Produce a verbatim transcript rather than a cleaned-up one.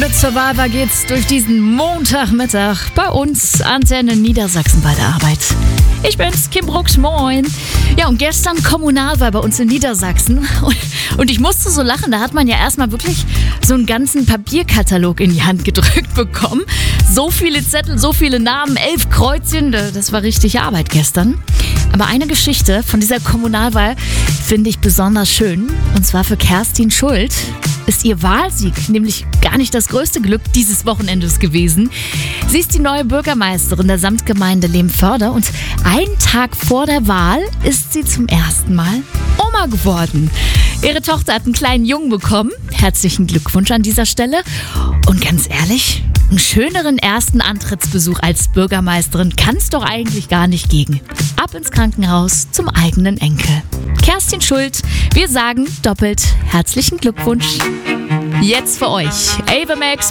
Schritt zur Wahl war geht's durch diesen Montagmittag bei uns, Antenne Niedersachsen bei der Arbeit. Ich bin's, Kim Brooks, moin. Ja, und gestern Kommunalwahl bei uns in Niedersachsen. Und, und ich musste so lachen, da hat man ja erstmal wirklich so einen ganzen Papierkatalog in die Hand gedrückt bekommen. So viele Zettel, so viele Namen, elf Kreuzchen, das war richtig Arbeit gestern. Aber eine Geschichte von dieser Kommunalwahl finde ich besonders schön. Und zwar für Kerstin Schuld ist ihr Wahlsieg nämlich gar nicht das größte Glück dieses Wochenendes gewesen. Sie ist die neue Bürgermeisterin der Samtgemeinde Lehmförde und einen Tag vor der Wahl ist sie zum ersten Mal Oma geworden. Ihre Tochter hat einen kleinen Jungen bekommen. Herzlichen Glückwunsch an dieser Stelle. Und ganz ehrlich, einen schöneren ersten Antrittsbesuch als Bürgermeisterin kann es doch eigentlich gar nicht geben. Ab ins Krankenhaus zum eigenen Enkel. Kerstin Schuld, wir sagen doppelt herzlichen Glückwunsch. Jetzt für euch Ava Max